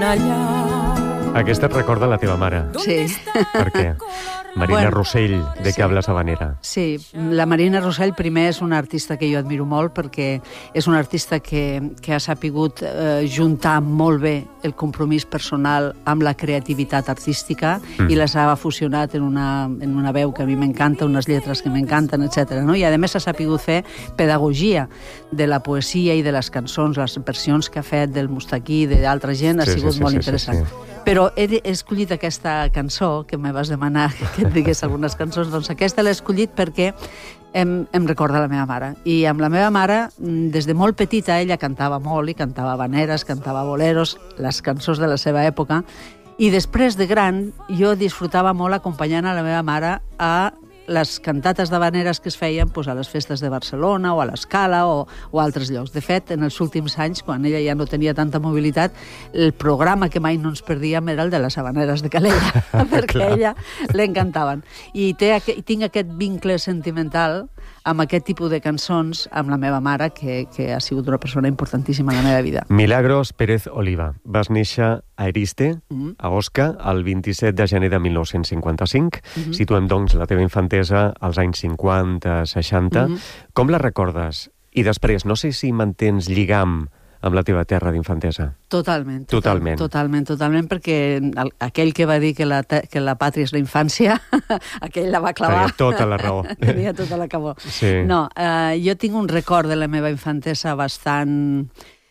allà. Aquesta et recorda la teva mare. Sí. Per què? Marina Rossell, de sí. què habla Sabanera? Sí, la Marina Rossell primer és una artista que jo admiro molt perquè és una artista que ha sapigut juntar molt bé el compromís personal amb la creativitat artística i les ha fusionat en una veu que a mi m'encanta, unes lletres que m'encanten, etc. No? I a més ha sapigut fer pedagogia de la poesia i de les cançons, les versions que ha fet del Mustaquí i d'altra gent, ha sigut molt interessant. Però he escollit aquesta cançó, que me vas demanar que et digués algunes cançons, doncs aquesta l'he escollit perquè em recorda la meva mare. I amb la meva mare, des de molt petita, ella cantava molt, i cantava habaneres, cantava boleros, les cançons de la seva època, i després de gran jo disfrutava molt acompanyant a la meva mare a les cantates d'habaneres que es feien a les festes de Barcelona o a l'Escala o a altres llocs. De fet, en els últims anys, quan ella ja no tenia tanta mobilitat, el programa que mai no ens perdíem era el de les habaneres de Calella, perquè a ella l'encantaven. I tinc aquest vincle sentimental amb aquest tipus de cançons amb la meva mare, que ha sigut una persona importantíssima en la meva vida. Milagros Pérez Oliva. Vas néixer a Eriste, a Osca, el 27 de gener de 1955. Situem, doncs, la teva infantesa als anys 50-60. Com la recordes? I després, no sé si mantens lligam amb la teva terra d'infantesa. Totalment, perquè aquell que va dir que la pàtria és la infància, aquell la va clavar. Tenia tota la raó. Tenia tota la cabó. Sí. No, jo tinc un record de la meva infantesa bastant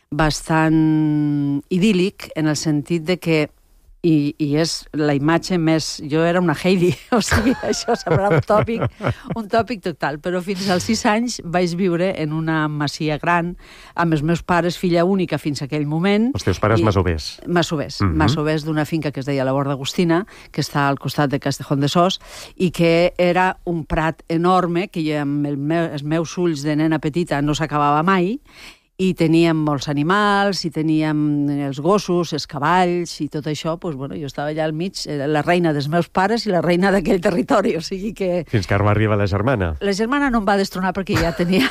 idíl·lic, en el sentit de que i és la imatge més... Jo era una Heidi, o sigui, això semblarà un tòpic total, però fins als 6 anys vaig viure en una masia gran amb els meus pares, filla única fins a aquell moment. Els teus pares masovers. Masovers d'una finca que es deia la Borda Agustina, que està al costat de Castejón de Sos, i que era un prat enorme que jo amb els meus ulls de nena petita no s'acabava mai, i teníem molts animals, i teníem els gossos, els cavalls, i tot això, doncs, bueno, jo estava allà al mig, la reina dels meus pares i la reina d'aquell territori, o sigui que... Fins que va arribar la germana. La germana no em va destronar perquè ja tenia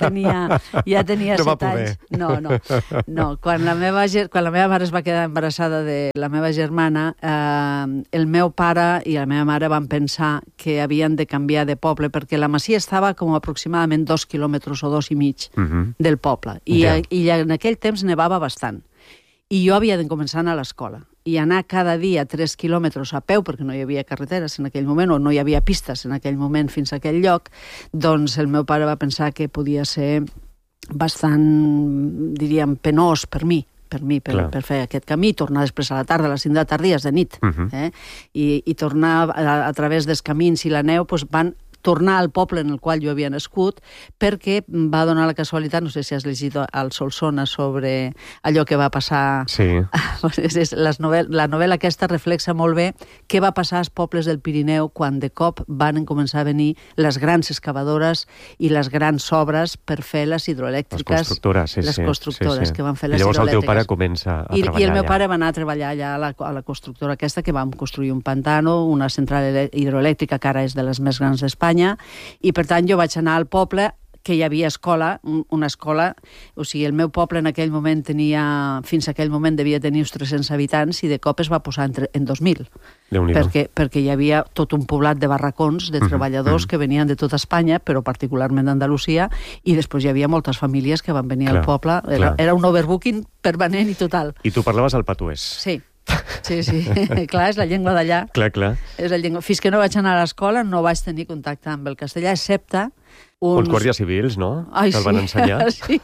7 anys. No. Quan la meva mare es va quedar embarassada de la meva germana, el meu pare i la meva mare van pensar que havien de canviar de poble, perquè la masia estava com aproximadament 2 quilòmetres o 2 i mig del poble. I en aquell temps nevava bastant. I jo havia de començar a anar a l'escola. I anar cada dia 3 quilòmetres a peu, perquè no hi havia carreteres en aquell moment, o no hi havia pistes en aquell moment fins a aquell lloc, doncs el meu pare va pensar que podia ser bastant, diríem, penós per mi, per fer aquest camí, tornar després a la tarda, a les 5 de la tarda, de nit. I tornar a través dels camins i la neu, van tornar al poble en el qual jo havia nascut, perquè va donar la casualitat, no sé si has llegit al Solsona sobre allò que va passar... Sí. La novel·la aquesta reflexa molt bé què va passar als pobles del Pirineu quan de cop van començar a venir les grans excavadores i les grans obres per fer les hidroelèctriques. Les constructores que van fer les hidroelèctriques. Llavors el teu pare comença a treballar allà. I el meu pare va anar a treballar allà a la constructora aquesta, que vam construir un pantano, una central hidroelèctrica que ara és de les més grans d'Espanya, i per tant jo vaig anar al poble que hi havia escola, una escola, o sigui, el meu poble en aquell moment fins a aquell moment devia tenir uns 300 habitants i de cop es va posar en 2.000. Perquè hi havia tot un poblat de barracons, de treballadors que venien de tota Espanya, però particularment d'Andalusia, i després hi havia moltes famílies que van venir al poble. Era un overbooking permanent i total. I tu parlaves el patuès. Sí. Clar, és la llengua d'allà. Clar. Fins que no vaig anar a l'escola no vaig tenir contacte amb el castellà, excepte uns guàrdies civils, no? Ai, que el van ensenyar. Sí.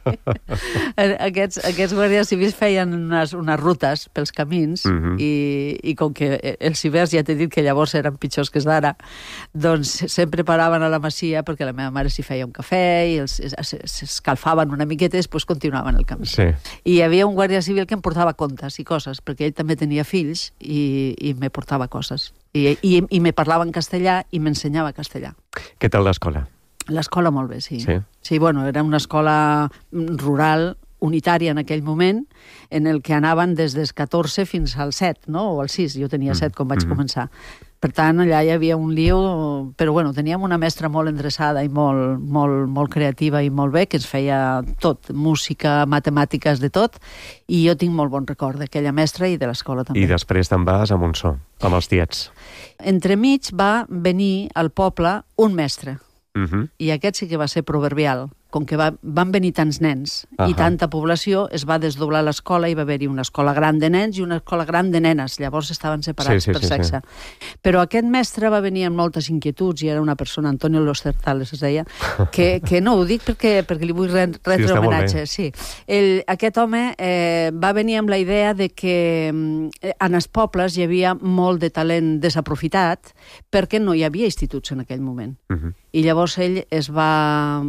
Aquests guàrdies civils feien unes rutes pels camins i com que els hiverns, ja t'he dit que llavors eren pitjors que d'ara, doncs sempre paraven a la masia perquè la meva mare s'hi feia un cafè i s'escalfaven una miqueta i després continuaven el camí. Sí. I hi havia un guàrdia civil que em portava contes i coses, perquè ell també tenia fills i me portava coses. I me parlava en castellà i m'ensenyava castellà. Què tal l'escola? L'escola molt bé, sí. Sí, bueno, era una escola rural unitària en aquell moment, en el que anaven des dels 14 fins al 7, no? O al 6, jo tenia 7 quan vaig començar. Per tant, allà hi havia un lío, però bueno, teníem una mestra molt endreçada i molt creativa i molt bé, que ens feia tot, música, matemàtiques, de tot, i jo tinc molt bon record d'aquella mestra i de l'escola també. I després te'n vas a Montsó, amb els tiets. Entremig va venir al poble un mestre, i aquest sí que va ser proverbial. Com que van venir tants nens i tanta població, es va desdoblar l'escola i va haver-hi una escola gran de nens i una escola gran de nenes. Llavors estaven separats per sexe. Però aquest mestre va venir amb moltes inquietuds i era una persona, Antonio Los Certales es deia, que no ho dic perquè li vull retre homenatge. Sí. Aquest home va venir amb la idea de que en els pobles hi havia molt de talent desaprofitat perquè no hi havia instituts en aquell moment. I llavors ell es va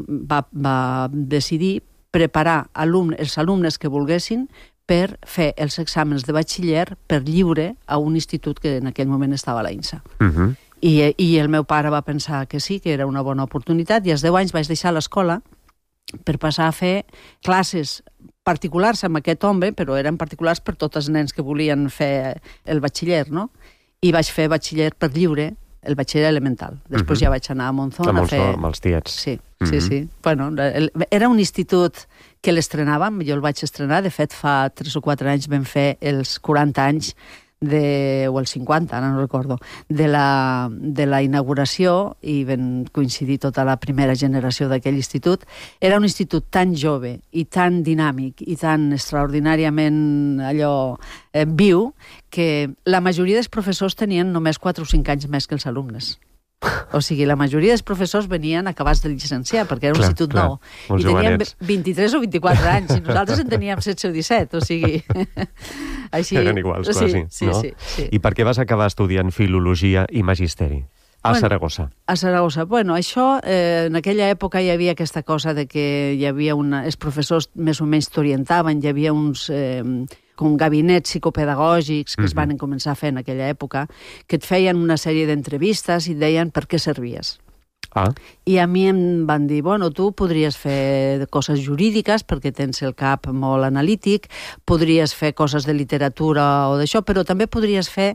decidir preparar els alumnes que volguessin per fer els exàmens de batxiller per lliure a un institut que en aquell moment estava a la INSA. I el meu pare va pensar que sí, que era una bona oportunitat, i als 10 anys vaig deixar l'escola per passar a fer classes particulars amb aquest home, però eren particulars per tots els nens que volien fer el batxiller, no? I vaig fer batxiller per lliure, el batxiller elemental. Després ja vaig anar a Monzó a fer... amb els tiets. Sí. Bueno, era un institut que l'estrenàvem, jo el vaig estrenar, de fet fa 3 o 4 anys vam fer els 40 anys o els 50, ara no recordo, de la inauguració, i vam coincidir tota la primera generació d'aquell institut. Era un institut tan jove i tan dinàmic i tan extraordinàriament viu, que la majoria dels professors tenien només 4 o 5 anys més que els alumnes. O sigui, la majoria dels professors venien acabats de llicenciar, perquè era un institut nou. I tenien 23 o 24 anys, i nosaltres en teníem 16 o 17, o sigui... Eren iguals, quasi, no? Sí. I per què vas acabar estudiant filologia i magisteri? A Saragossa. A Saragossa. Bueno, això, en aquella època hi havia aquesta cosa de que hi havia els professors més o menys t'orientaven, hi havia uns... com gabinets psicopedagògics que es van començar a fer en aquella època, que et feien una sèrie d'entrevistes i et deien per què servies. I a mi em van dir, bueno, tu podries fer coses jurídiques perquè tens el cap molt analític, podries fer coses de literatura o d'això, però també podries fer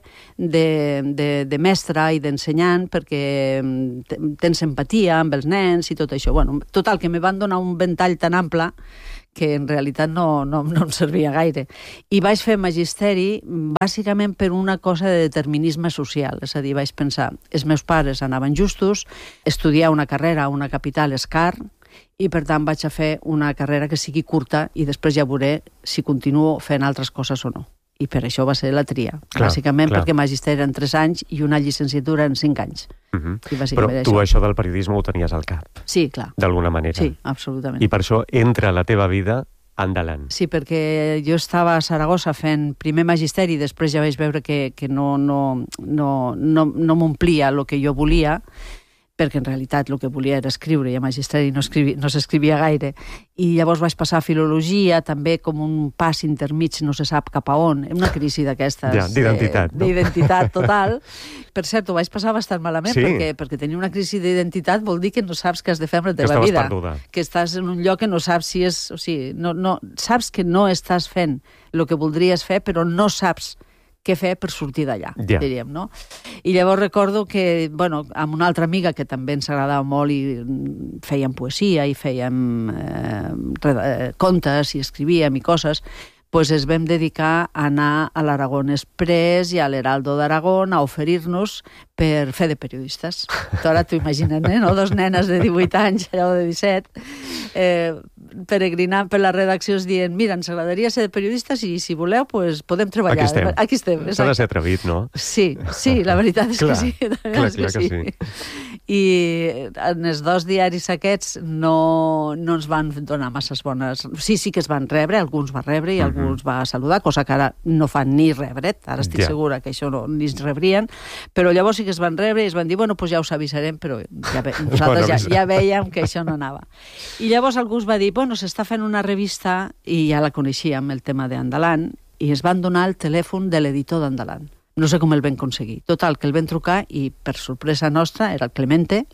de mestre i d'ensenyant perquè tens empatia amb els nens i tot això. Bueno, total, que me van donar un ventall tan ample que en realitat no em servia gaire. I vaig fer magisteri bàsicament per una cosa de determinisme social, és a dir, vaig pensar, els meus pares anaven justos, estudiar una carrera a una capital és car, i per tant vaig a fer una carrera que sigui curta i després ja veuré si continuo fent altres coses o no. I per això va ser la tria. Bàsicament perquè magisteri eren 3 anys i una llicenciatura en 5 anys. Però tu això del periodisme ho tenies al cap. Sí, clar. D'alguna manera. Sí, absolutament. I per això entra a la teva vida Andalan. Sí, perquè jo estava a Saragossa fent primer magisteri i després ja vaig veure que no m'omplia el que jo volia, perquè en realitat el que volia era escriure, i a magisteri no s'escrivia gaire. I llavors vaig passar a filologia, també com un pas intermig, no se sap cap a on, una crisi d'aquestes... D'identitat. D'identitat total. Per cert, ho vaig passar bastant malament, perquè tenir una crisi d'identitat vol dir que no saps què has de fer amb la teva vida. Que estàs en un lloc que no saps si és... O sigui, saps que no estàs fent el que voldries fer, però no saps què fer per sortir d'allà, diríem, no? I llavors recordo que, bueno, amb una altra amiga que també ens agradava molt i fèiem poesia i fèiem contes i escrivíem i coses, doncs es vam dedicar a anar a l'Aragón Express i a l'Heraldo d'Aragón a oferir-nos per fer de periodistes. Ara t'ho imagines, no? 2 nenes de 18 anys, o de 17, peregrinant per les redaccions dient, mira, ens agradaria ser periodistes i si voleu, pues, podem treballar. Aquí estem. S'ha de ser atrevit, no? Sí, la veritat és que sí. Clar que sí. I en els 2 diaris aquests no ens van donar masses bones... Sí que es van rebre, alguns va rebre i alguns va saludar, cosa que ara no fan ni rebre, ara estic segura que això no ni es rebrien, però llavors sí que es van rebre i es van dir, bueno, doncs ja us avisarem, però nosaltres ja vèiem que això no anava. I llavors algú va dir, bueno, s'està fent una revista, i ja la coneixíem, el tema d'Andalan, i es van donar el telèfon de l'editor d'Andalan. No sé com el vam aconseguir. Total, que el vam trucar i, per sorpresa nostra, era el Clemente,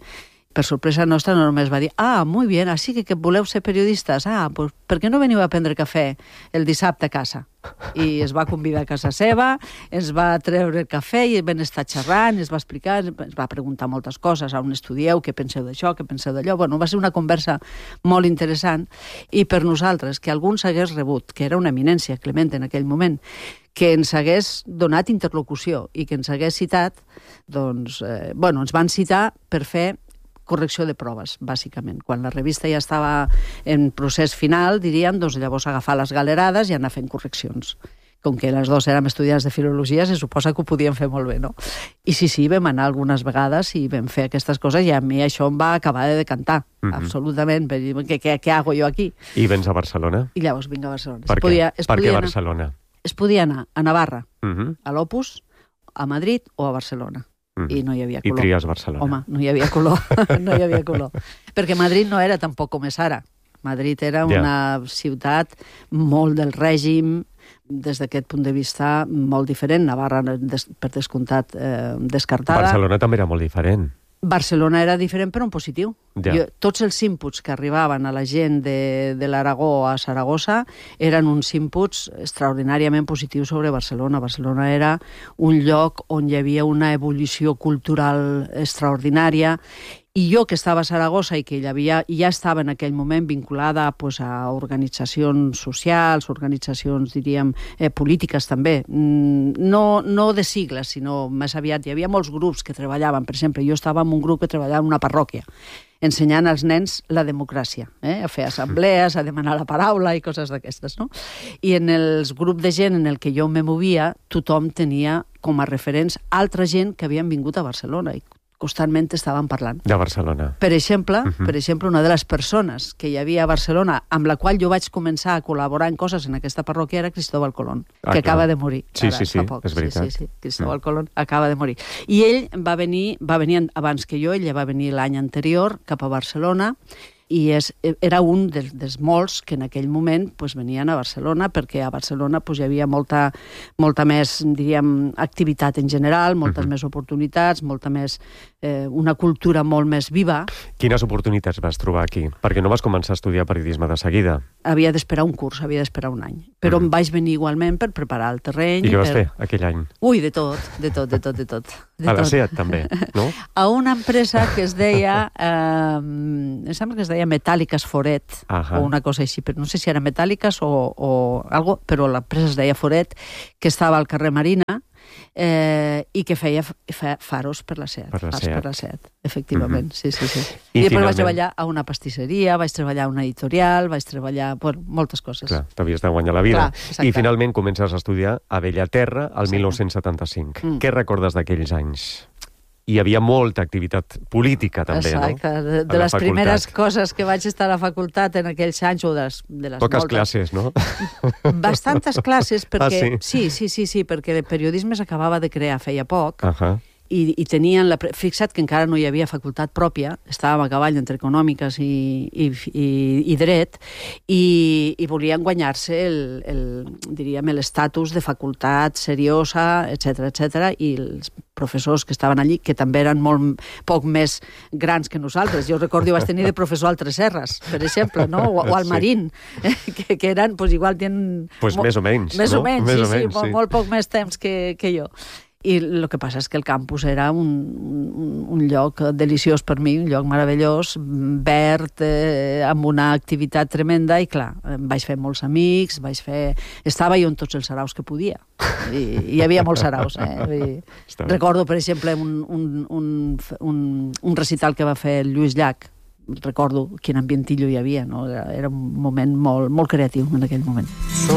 Per sorpresa nostra només va dir muy bien, així que voleu ser periodistes? Pues, per què no veniu a prendre cafè el dissabte a casa? I es va convidar a casa seva, ens va treure el cafè i vam estar xerrant, es va explicar, ens va preguntar moltes coses, on estudieu, què penseu d'això, què penseu d'allò. Bueno, va ser una conversa molt interessant i per nosaltres, que algú s'hagués rebut, que era una eminència, Clement, en aquell moment, que ens hagués donat interlocució i que ens hagués citat, doncs, ens van citar per fer correcció de proves, bàsicament. Quan la revista ja estava en procés final, diríem, doncs llavors agafar les galerades i anar fent correccions. Com que les dos érem estudiants de filologia, se suposa que ho podíem fer molt bé, no? I sí, vam anar algunes vegades i vam fer aquestes coses i a mi això em va acabar de decantar, absolutament. Què hago jo aquí? I vens a Barcelona? I llavors vinc a Barcelona. Per què? Per què Barcelona? Es podia anar a Navarra, a l'Opus, a Madrid o a Barcelona. I no hi havia color. I tries Barcelona. Home, no hi havia color. No hi havia color. Perquè Madrid no era tampoc com és ara. Madrid era una ciutat molt del règim, des d'aquest punt de vista molt diferent. Navarra, per descomptat, descartada. Barcelona també era molt diferent. Barcelona era diferent però en positiu. Tots els inputs que arribaven a la gent de l'Aragó a Saragossa eren uns inputs extraordinàriament positius sobre Barcelona. Barcelona era un lloc on hi havia una evolució cultural extraordinària i jo, que estava a Saragossa i que ja estava en aquell moment vinculada a organitzacions socials, organitzacions, diríem, polítiques també, no de sigles, sinó més aviat hi havia molts grups que treballaven. Per exemple, jo estava en un grup que treballava en una parròquia, ensenyant als nens la democràcia, a fer assemblees, a demanar la paraula i coses d'aquestes, no? I en els grups de gent en el que jo me movia, tothom tenia com a referents altra gent que havien vingut a Barcelona i constantment estaven parlant. De Barcelona. Per exemple, una de les persones que hi havia a Barcelona, amb la qual jo vaig començar a col·laborar en coses en aquesta parròquia, era Cristóbal Colón, que acaba de morir. Sí, és veritat. Sí, Cristóbal Colón acaba de morir. I ell va venir abans que jo, ell va venir l'any anterior cap a Barcelona, i era un dels molts que en aquell moment venien a Barcelona, perquè a Barcelona hi havia molta més, diríem, activitat en general, moltes més oportunitats, molta més, una cultura molt més viva. Quines oportunitats vas trobar aquí? Perquè no vas començar a estudiar periodisme de seguida. Havia d'esperar un curs, havia d'esperar un any. Però em vaig venir igualment per preparar el terreny. I què vas fer aquell any? Ui, de tot. A la SEAT també, no? A una empresa que es deia, em sembla que es deia Metàl·liques Foret, o una cosa així, però no sé si era Metàl·liques o algo, però l'empresa es deia Foret, que estava al carrer Marina, i que feia faros per la SEAT. Per la SEAT, efectivament, sí. I després vaig treballar a una pastisseria, vaig treballar a una editorial, vaig treballar moltes coses. Clar, t'havies de guanyar la vida. I finalment comences a estudiar a Bellaterra el 1975. Què recordes d'aquells anys? Hi havia molta activitat política, també, no? Exacte. De les primeres coses que vaig estar a la facultat en aquells anys, o de les poques classes, no? Bastantes classes, perquè... Sí, perquè el periodisme s'acabava de crear feia poc, i tenien... Fixa't que encara no hi havia facultat pròpia, estàvem a cavall entre econòmiques i dret, i volien guanyar-se diríem, l'estatus de facultat seriosa, etc. I els professors que estaven allí, que també eren molt poc més grans que nosaltres. Jo recordo, vaig tenir de professor al Tresserras, per exemple, no? O al Marín, que eren, igual tenen... Més o menys, no? Més o menys, sí, molt poc més temps que jo. I el que passa és que el campus era un lloc deliciós per mi, un lloc meravellós, verd, amb una activitat tremenda, i clar, vaig fer molts amics, estava jo en tots els saraus que podia, i hi havia molts saraus. Recordo, per exemple, un recital que va fer el Lluís Llach, recordo quin ambientillo hi havia, no? Era un moment molt creatiu en aquell moment.